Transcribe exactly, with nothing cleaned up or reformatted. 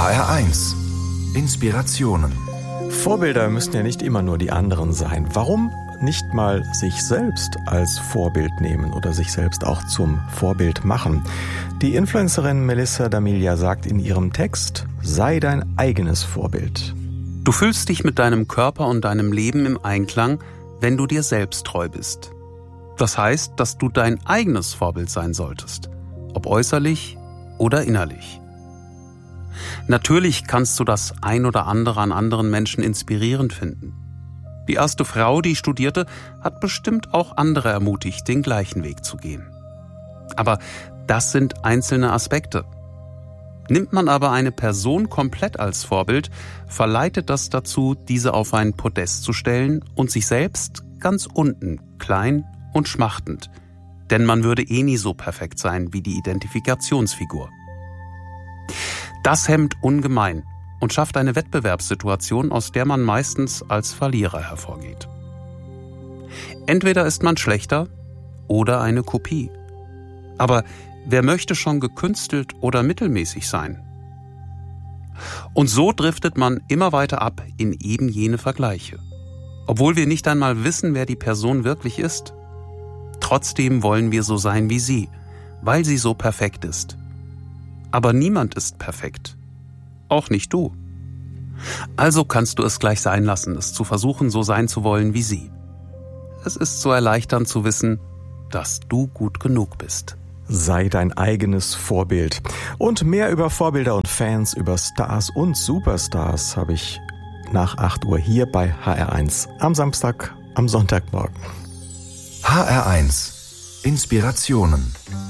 H R eins Inspirationen. Vorbilder müssen ja nicht immer nur die anderen sein. Warum nicht mal sich selbst als Vorbild nehmen oder sich selbst auch zum Vorbild machen? Die Influencerin Melissa D'Amelia sagt in ihrem Text: Sei dein eigenes Vorbild. Du fühlst dich mit deinem Körper und deinem Leben im Einklang, wenn du dir selbst treu bist. Das heißt, dass du dein eigenes Vorbild sein solltest, ob äußerlich oder innerlich. Natürlich kannst du das ein oder andere an anderen Menschen inspirierend finden. Die erste Frau, die studierte, hat bestimmt auch andere ermutigt, den gleichen Weg zu gehen. Aber das sind einzelne Aspekte. Nimmt man aber eine Person komplett als Vorbild, verleitet das dazu, diese auf ein Podest zu stellen und sich selbst ganz unten, klein und schmachtend. Denn man würde eh nie so perfekt sein wie die Identifikationsfigur. Das hemmt ungemein und schafft eine Wettbewerbssituation, aus der man meistens als Verlierer hervorgeht. Entweder ist man schlechter oder eine Kopie. Aber wer möchte schon gekünstelt oder mittelmäßig sein? Und so driftet man immer weiter ab in eben jene Vergleiche. Obwohl wir nicht einmal wissen, wer die Person wirklich ist. Trotzdem wollen wir so sein wie sie, weil sie so perfekt ist. Aber niemand ist perfekt. Auch nicht du. Also kannst du es gleich sein lassen, es zu versuchen, so sein zu wollen wie sie. Es ist so erleichternd zu wissen, dass du gut genug bist. Sei dein eigenes Vorbild. Und mehr über Vorbilder und Fans, über Stars und Superstars habe ich nach acht Uhr hier bei H R eins am Samstag, am Sonntagmorgen. H R eins Inspirationen.